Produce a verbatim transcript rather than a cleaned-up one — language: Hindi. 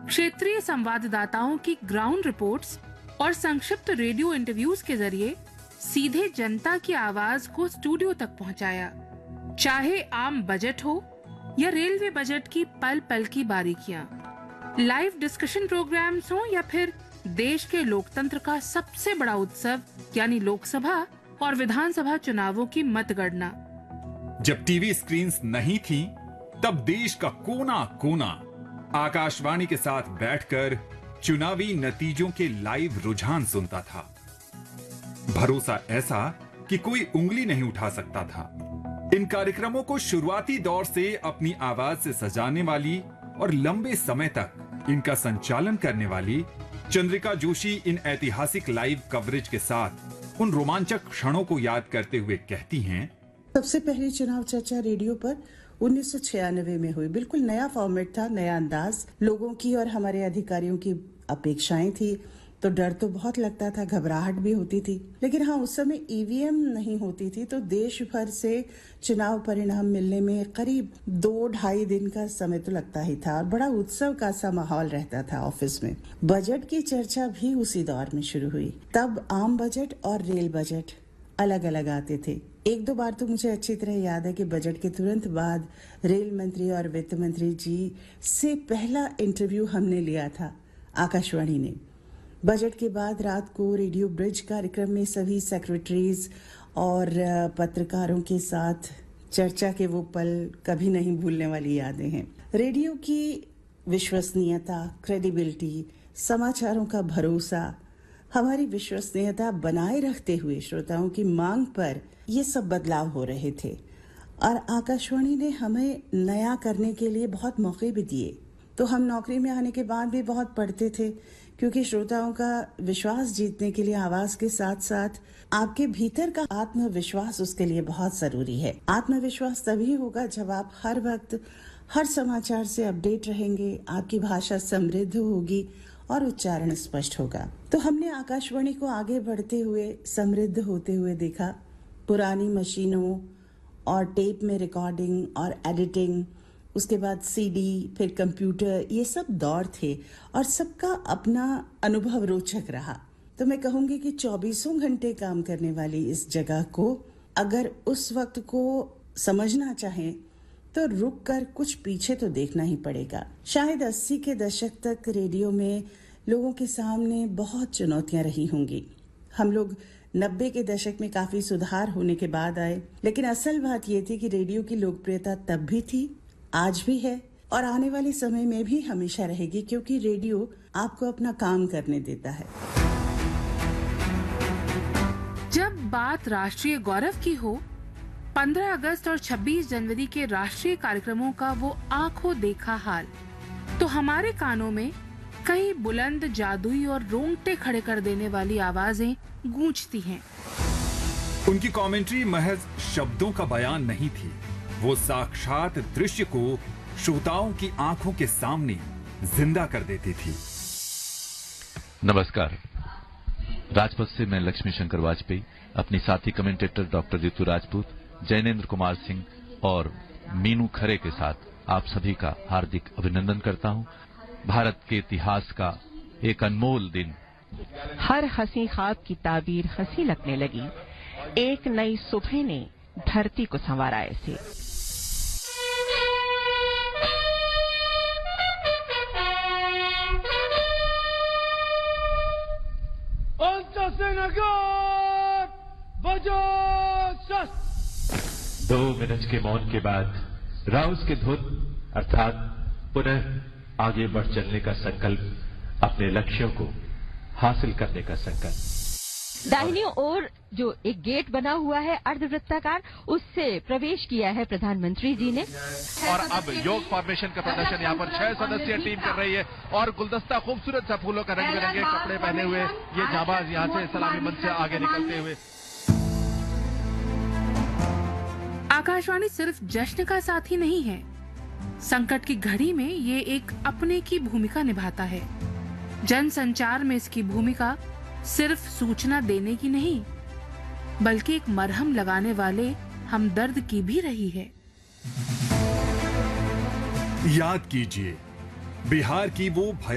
क्षेत्रीय संवाददाताओं की ग्राउंड रिपोर्ट्स और संक्षिप्त रेडियो इंटरव्यूज के जरिए सीधे जनता की आवाज को स्टूडियो तक पहुंचाया। चाहे आम बजट हो या रेलवे बजट की पल पल की बारीकियां, लाइव डिस्कशन प्रोग्राम्स हो या फिर देश के लोकतंत्र का सबसे बड़ा उत्सव यानी लोकसभा और विधानसभा चुनावों की मतगणना। जब टीवी स्क्रीन्स नहीं थी, तब देश का कोना कोना आकाशवाणी के साथ बैठकर चुनावी नतीजों के लाइव रुझान सुनता था। भरोसा ऐसा कि कोई उंगली नहीं उठा सकता था। इन कार्यक्रमों को शुरुआती दौर से अपनी आवाज से सजाने वाली और लंबे समय तक इनका संचालन करने वाली चंद्रिका जोशी इन ऐतिहासिक लाइव कवरेज के साथ उन रोमांचक क्षणों को याद करते हुए कहती हैं, सबसे पहली चुनाव चर्चा रेडियो पर उन्नीस सौ छियानवे में हुई। बिल्कुल नया फॉर्मेट था, नया अंदाज, लोगों की और हमारे अधिकारियों की अपेक्षाएं थी, तो डर तो बहुत लगता था, घबराहट भी होती थी। लेकिन हाँ, उस समय ईवीएम नहीं होती थी, तो देश भर से चुनाव परिणाम मिलने में करीब दो ढाई दिन का समय तो लगता ही था और बड़ा उत्सव का सा माहौल रहता था ऑफिस में। बजट की चर्चा भी उसी दौर में शुरू हुई। तब आम बजट और रेल बजट अलग अलग आते थे। एक दो बार तो मुझे अच्छी तरह याद है कि बजट के तुरंत बाद रेल मंत्री और वित्त मंत्री जी से पहला इंटरव्यू हमने लिया था आकाशवाणी ने। बजट के बाद रात को रेडियो ब्रिज कार्यक्रम में सभी सेक्रेटरीज और पत्रकारों के साथ चर्चा के वो पल कभी नहीं भूलने वाली यादें हैं। रेडियो की विश्वसनीयता, क्रेडिबिलिटी, समाचारों का भरोसा, हमारी विश्वसनीयता बनाए रखते हुए श्रोताओं की मांग पर ये सब बदलाव हो रहे थे और आकाशवाणी ने हमें नया करने के लिए बहुत मौके भी दिए। तो हम नौकरी में आने के बाद भी बहुत पढ़ते थे, क्योंकि श्रोताओं का विश्वास जीतने के लिए आवाज के साथ साथ आपके भीतर का आत्मविश्वास उसके लिए बहुत जरूरी है। आत्मविश्वास तभी होगा जब आप हर वक्त हर समाचार से अपडेट रहेंगे, आपकी भाषा समृद्ध होगी और उच्चारण स्पष्ट होगा। तो हमने आकाशवाणी को आगे बढ़ते हुए, समृद्ध होते हुए देखा। पुरानी मशीनों और टेप में रिकॉर्डिंग और एडिटिंग, उसके बाद सीडी, फिर कंप्यूटर, ये सब दौर थे और सबका अपना अनुभव रोचक रहा। तो मैं कहूंगी कि चौबीसों घंटे काम करने वाली इस जगह को अगर उस वक्त को समझना चाहें तो रुक कर कुछ पीछे तो देखना ही पड़ेगा। शायद अस्सी के दशक तक रेडियो में लोगों के सामने बहुत चुनौतियां रही होंगी। हम लोग नब्बे के दशक में काफी सुधार होने के बाद आए, लेकिन असल बात ये थी कि रेडियो की लोकप्रियता तब भी थी, आज भी है और आने वाले समय में भी हमेशा रहेगी, क्योंकि रेडियो आपको अपना काम करने देता है। जब बात राष्ट्रीय गौरव की हो, पंद्रह अगस्त और छब्बीस जनवरी के राष्ट्रीय कार्यक्रमों का वो आंखों देखा हाल, तो हमारे कानों में कई बुलंद, जादुई और रोंगटे खड़े कर देने वाली आवाजें गूंजती हैं। उनकी कमेंट्री महज शब्दों का बयान नहीं थी, वो साक्षात दृश्य को श्रोताओं की आंखों के सामने जिंदा कर देती थी। नमस्कार, राजपथ से मैं लक्ष्मी शंकर वाजपेयी अपनी साथी कमेंटेटर डॉक्टर रितु राजपूत, जैनेन्द्र कुमार सिंह और मीनू खरे के साथ आप सभी का हार्दिक अभिनंदन करता हूं। भारत के इतिहास का एक अनमोल दिन। हर हंसी ख्वाब की ताबीर हंसी लगने लगी, एक नई सुबह ने धरती को संवारा ऐसे। दो मिनट के मौन के बाद राउस के धुन अर्थात पुनः आगे बढ़ चलने का संकल्प, अपने लक्ष्यों को हासिल करने का संकल्प। दाहिनी ओर जो एक गेट बना हुआ है अर्धवृत्ताकार, उससे प्रवेश किया है प्रधानमंत्री जी ने। और अब योग फॉर्मेशन का प्रदर्शन यहाँ पर छह सदस्यीय टीम कर रही है और गुलदस्ता खूबसूरत सा फूलों का रंग बिरंगे कपड़े पहने हुए ये जाबाज यहाँ से सलामी मंच से आगे निकलते हुए। आकाशवाणी सिर्फ जश्न का साथी नहीं है, संकट की घड़ी में ये एक अपने की भूमिका निभाता है। जन संचार में इसकी भूमिका सिर्फ सूचना देने की नहीं, बल्कि एक मरहम लगाने वाले हमदर्द की भी रही है। याद कीजिए, बिहार की वो